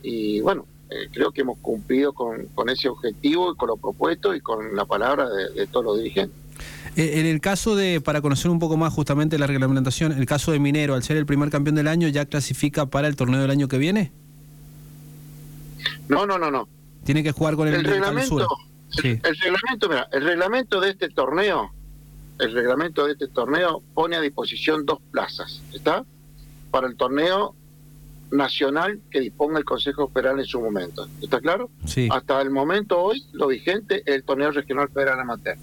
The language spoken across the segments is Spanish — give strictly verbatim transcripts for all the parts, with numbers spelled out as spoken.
y bueno, eh, creo que hemos cumplido con, con ese objetivo y con lo propuesto y con la palabra de, de todos los dirigentes. Eh, en el caso de, para conocer un poco más justamente la reglamentación, el caso de Minero, al ser el primer campeón del año, ¿ya clasifica para el torneo del año que viene? No, no, no, no. Tiene que jugar con el, el reglamento. Sí. El, el reglamento, mira, el reglamento de este torneo, el reglamento de este torneo pone a disposición dos plazas, ¿está? Para el torneo nacional que disponga el Consejo Federal en su momento, ¿está claro? Sí. Hasta el momento hoy lo vigente es el torneo regional federal amateur.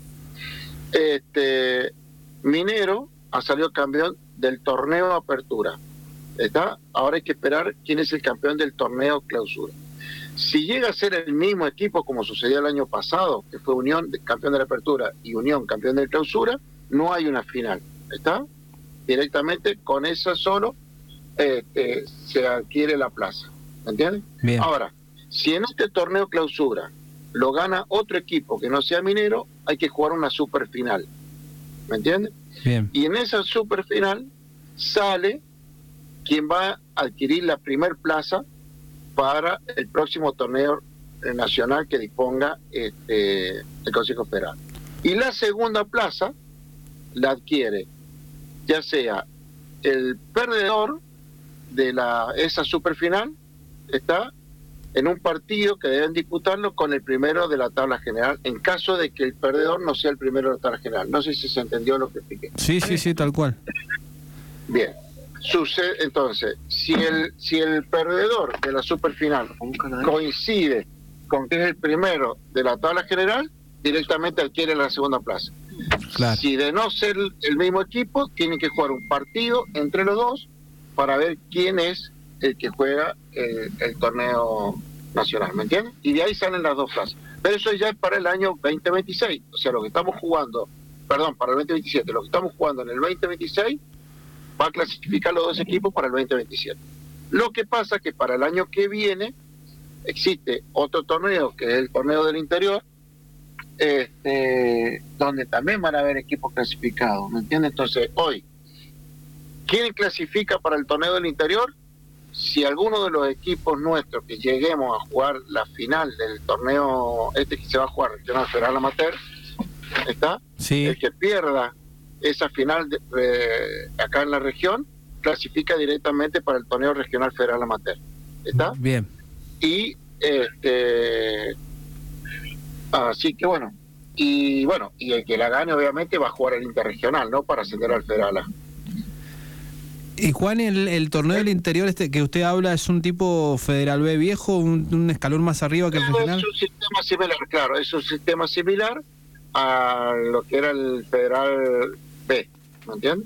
Este Minero ha salido campeón del torneo Apertura, ¿está? Ahora hay que esperar quién es el campeón del torneo Clausura. Si llega a ser el mismo equipo como sucedió el año pasado, que fue Unión campeón de la Apertura y Unión campeón de la Clausura, no hay una final, ¿está? Directamente con esa solo este, se adquiere la plaza, ¿me entiendes? Bien. Ahora, si en este torneo Clausura lo gana otro equipo que no sea Minero, hay que jugar una super final, ¿me entiendes? Bien. Y en esa super final sale quien va a adquirir la primer plaza para el próximo torneo nacional que disponga este, el Consejo Federal. Y la segunda plaza la adquiere ya sea el perdedor de la esa superfinal, está en un partido que deben disputarlo con el primero de la tabla general, en caso de que el perdedor no sea el primero de la tabla general. No sé si se entendió lo que expliqué. Sí, sí, sí, tal cual. Bien. Sucede, entonces, si el si el perdedor de la superfinal coincide con que es el primero de la tabla general, directamente adquiere la segunda plaza. Claro. Si de no ser el mismo equipo, tienen que jugar un partido entre los dos para ver quién es el que juega el, el torneo nacional, ¿me entiendes? Y de ahí salen las dos plazas. Pero eso ya es para el año veinte veintiséis, o sea, lo que estamos jugando, perdón, para el veinte veintisiete, lo que estamos jugando en el veinte veintiséis va a clasificar los dos equipos para el veinte veintisiete. Lo que pasa que para el año que viene existe otro torneo, que es el torneo del interior, este, donde también van a haber equipos clasificados, ¿me entiendes? Entonces, hoy, ¿quién clasifica para el torneo del interior? Si alguno de los equipos nuestros que lleguemos a jugar la final del torneo este que se va a jugar, el Regional Federal Amateur, ¿está? Sí. El que pierda esa final de, eh, acá en la región, clasifica directamente para el torneo regional federal amateur, ¿está? Bien. Y este así que bueno, y bueno, y el que la gane obviamente va a jugar el interregional, ¿no? Para ascender al Federal A. Y Juan, el, el torneo del interior este que usted habla es un tipo Federal B viejo, un, un escalón más arriba que el regional. Es un sistema similar, claro, es un sistema similar a lo que era el Federal B, ¿me entiendes?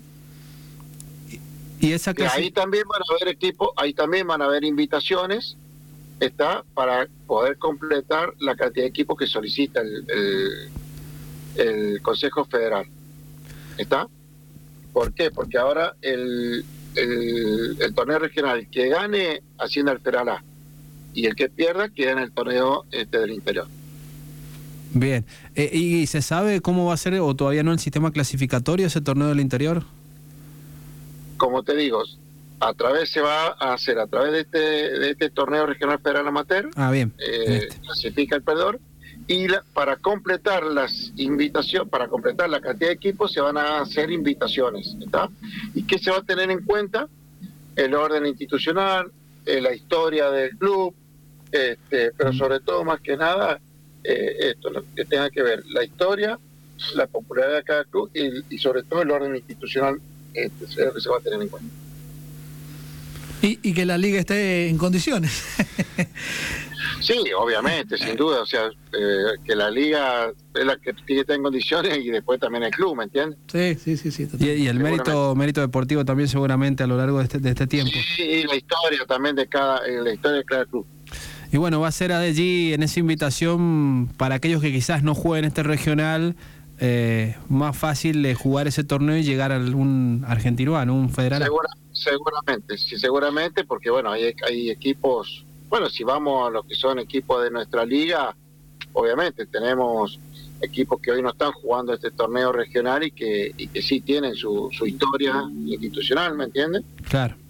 Y esa que ahí también van a haber equipos, ahí también van a haber invitaciones, está, para poder completar la cantidad de equipos que solicita el, el, el Consejo Federal, ¿está? ¿Por qué? Porque ahora el, el, el torneo regional que gane asciende al Federal A y el que pierda queda en el torneo este del interior. Bien. Eh, ¿Y se sabe cómo va a ser, o todavía no, el sistema clasificatorio ese torneo del interior? Como te digo, a través se va a hacer, a través de este, de este torneo regional federal amateur, ah, bien. Eh, este. clasifica el perdedor, y la, para completar las invitaciones, para completar la cantidad de equipos, se van a hacer invitaciones, ¿está? ¿Y qué se va a tener en cuenta? El orden institucional, eh, la historia del club, este, pero sobre todo, más que nada, eh, esto, lo que tenga que ver la historia, la popularidad de cada club y, y sobre todo el orden institucional, este, es lo que se va a tener en cuenta. Y, y que la liga esté en condiciones. Sí, obviamente, sin duda, o sea, eh, que la liga es la que tiene que estar en condiciones y después también el club, ¿me entiendes? Sí, sí, sí. sí y, y el mérito mérito deportivo también seguramente a lo largo de este, de este tiempo. Sí, y la historia también de cada, la historia de cada club. Y bueno, va a ser allí en esa invitación para aquellos que quizás no jueguen este regional, eh, más fácil de jugar ese torneo y llegar a un argentino, a un federal. Segura, seguramente, sí, seguramente, porque bueno, hay, hay equipos, bueno, si vamos a lo que son equipos de nuestra liga, obviamente tenemos equipos que hoy no están jugando este torneo regional y que, y que sí tienen su, su historia institucional, ¿me entiendes? Claro.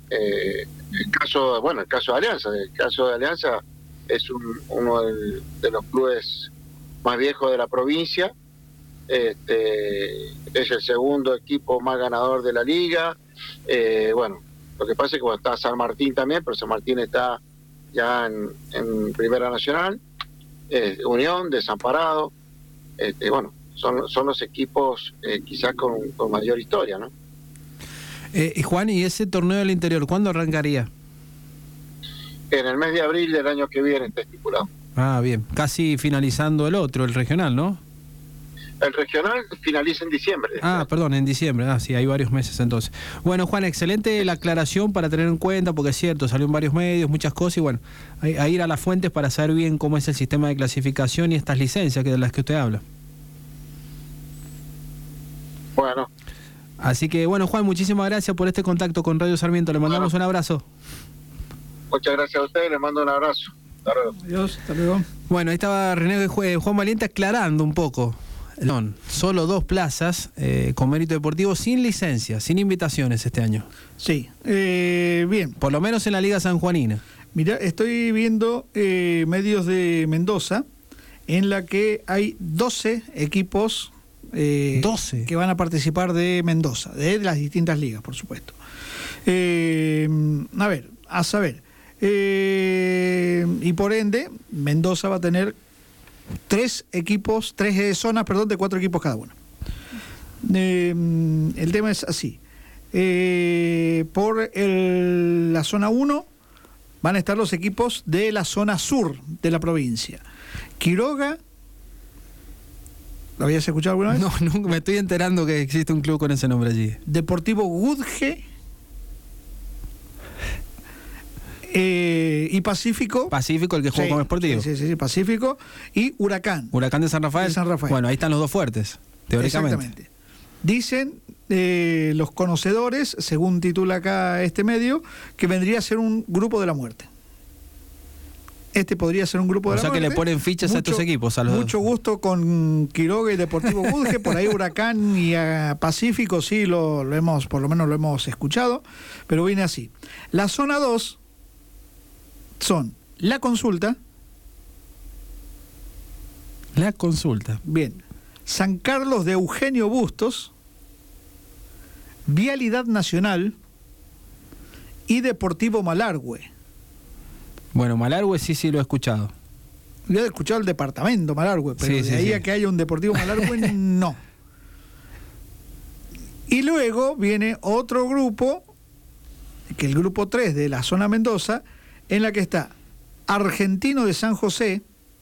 Eh, el caso, bueno, el caso de Alianza, el caso de Alianza es un, uno del, de los clubes más viejos de la provincia. Este, es el segundo equipo más ganador de la liga. Eh, bueno, lo que pasa es que bueno, está San Martín también, pero San Martín está ya en, en Primera Nacional. Eh, Unión, Desamparado. Este, bueno, son, son los equipos eh, quizás con, con mayor historia, ¿no? Eh, Juan, ¿y ese torneo del interior cuándo arrancaría? En el mes de abril del año que viene está estipulado. Ah, bien. Casi finalizando el otro, el regional, ¿no? El regional finaliza en diciembre. Ah, perdón, en diciembre. Ah, sí, hay varios meses entonces. Bueno, Juan, excelente la aclaración para tener en cuenta, porque es cierto, salió en varios medios, muchas cosas, y bueno, a, a ir a las fuentes para saber bien cómo es el sistema de clasificación y estas licencias que de las que usted habla. Bueno. Así que, bueno, Juan, muchísimas gracias por este contacto con Radio Sarmiento. Le mandamos bueno. un abrazo. Muchas gracias a ustedes, les mando un abrazo. Hasta luego. Adiós, hasta luego. Bueno, ahí estaba René Juan Valiente aclarando un poco. No, solo dos plazas eh, con mérito deportivo sin licencia, sin invitaciones este año. Sí, eh, bien. Por lo menos en la Liga Sanjuanina. Mira, estoy viendo eh, medios de Mendoza en la que hay doce equipos eh, doce que van a participar de Mendoza, de las distintas ligas, por supuesto. Eh, a ver, a saber. Eh, y por ende, Mendoza va a tener tres equipos, tres eh, zonas, perdón, de cuatro equipos cada uno. Eh, el tema es así. Eh, por el, la zona uno van a estar los equipos de la zona sur de la provincia. Quiroga, ¿lo habías escuchado alguna vez? No, nunca me estoy enterando que existe un club con ese nombre allí. Deportivo Gudge. Eh, y Pacífico. Pacífico, el que juega sí, como Sportivo. Sí, sí, sí, Pacífico. Y Huracán. Huracán de San Rafael. De San Rafael. Bueno, ahí están los dos fuertes, teóricamente. Exactamente. Dicen eh, los conocedores, según titula acá este medio, que vendría a ser un grupo de la muerte. Este podría ser un grupo de o la sea muerte. O sea que le ponen fichas mucho, a estos equipos. A los mucho dos. gusto con Quiroga y Deportivo Gudge. Por ahí Huracán y a Pacífico sí lo, lo hemos, por lo menos lo hemos escuchado. Pero viene así. La zona dos son La Consulta. La Consulta. Bien. San Carlos de Eugenio Bustos, Vialidad Nacional y Deportivo Malargüe. Bueno, Malargüe sí, sí lo he escuchado. Yo he escuchado el departamento Malargüe, pero sí, de sí, ahí sí. a que haya un Deportivo Malargüe, no. Y luego viene otro grupo, que el grupo tres de la zona Mendoza, en la que está Argentino de San José,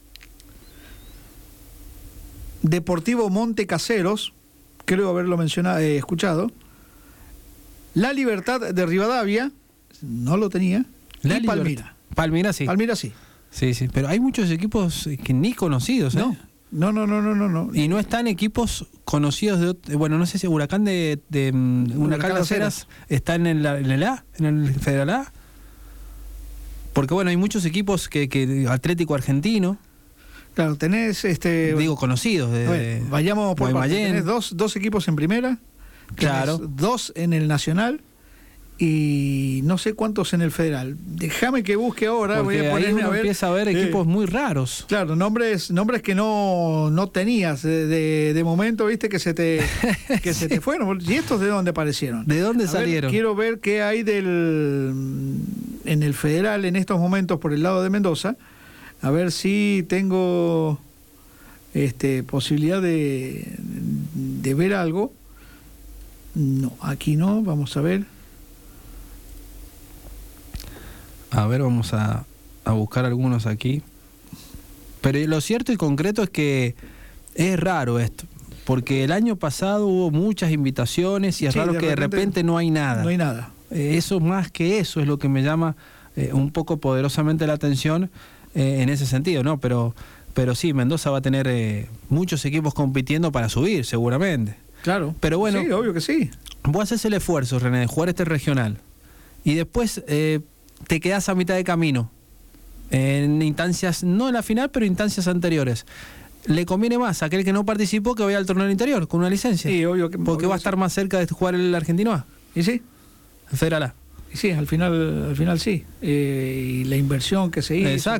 Deportivo Monte Caseros, creo haberlo mencionado, eh, escuchado, La Libertad de Rivadavia, no lo tenía, La y Libertad. Palmira. Palmira sí. Palmira sí. Sí, sí, pero hay muchos equipos que ni conocidos, ¿eh? No, no, no, no, no, no. no. Y no están equipos conocidos de, bueno, no sé si Huracán de, de, de Huracán, Huracán de Las Heras está en el, en el A, en el Federal A. Porque bueno, hay muchos equipos que, que Atlético Argentino. Claro, tenés este. Digo, conocidos. De, bueno, vayamos por parte. Tenés dos, dos equipos en primera. Claro. Dos en el Nacional. Y no sé cuántos en el Federal. Déjame que busque ahora. Porque voy a ponerme ahí uno a ver. Empieza a ver equipos eh, muy raros. Claro, nombres, nombres que no, no tenías de, de, de momento, viste que se te que sí. se te fueron. ¿Y estos de dónde aparecieron? ¿De dónde a salieron? Ver, quiero ver qué hay del en el Federal en estos momentos por el lado de Mendoza. A ver si tengo este posibilidad de, de ver algo. No, aquí no. Vamos a ver. A ver, vamos a, a buscar algunos aquí. Pero lo cierto y concreto es que es raro esto. Porque el año pasado hubo muchas invitaciones y es sí, raro de que repente, de repente no hay nada. No hay nada. Eh, eso más que eso es lo que me llama eh, un poco poderosamente la atención eh, en ese sentido, ¿no? Pero, pero sí, Mendoza va a tener eh, muchos equipos compitiendo para subir, seguramente. Claro. Pero bueno, sí, obvio que sí. Vos haces el esfuerzo, René, de jugar este regional. Y después eh, te quedás a mitad de camino. En instancias, no en la final, pero instancias anteriores. Le conviene más a aquel que no participó que vaya al torneo interior con una licencia. Sí, obvio que porque obvio va a estar más cerca de jugar el Argentino A. ¿Y sí? El Federal A. Sí, al final, al final sí. Eh, y la inversión que se hizo. Exacto.